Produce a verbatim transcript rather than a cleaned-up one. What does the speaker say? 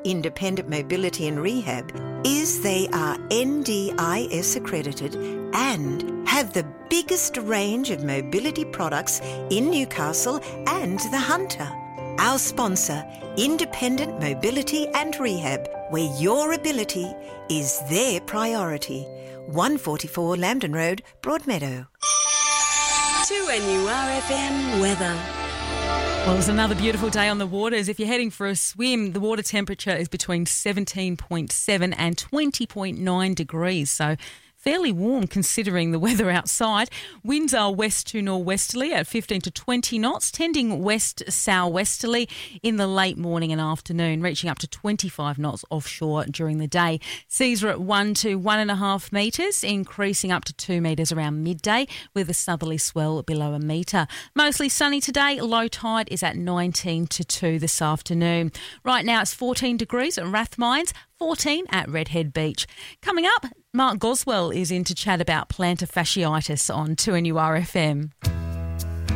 Independent Mobility and Rehab is they are N D I S accredited and have the biggest range of mobility products in Newcastle and the Hunter. Our sponsor, Independent Mobility and Rehab, where your ability is their priority. one forty-four Lambton Road, Broadmeadow. two N U R F M weather. Well, it's another beautiful day on the waters. If you're heading for a swim, the water temperature is between seventeen point seven and twenty point nine degrees, so fairly warm considering the weather outside. Winds are west to nor'westerly at fifteen to twenty knots, tending west-sou'westerly in the late morning and afternoon, reaching up to twenty-five knots offshore during the day. Seas are at one to one and a half metres, increasing up to two metres around midday, with a southerly swell below a metre. Mostly sunny today. Low tide is at nineteen to two this afternoon. Right now it's fourteen degrees at Rathmines, fourteen at Redhead Beach. Coming up, Mark Goswell is in to chat about plantar fasciitis on two N U R F M.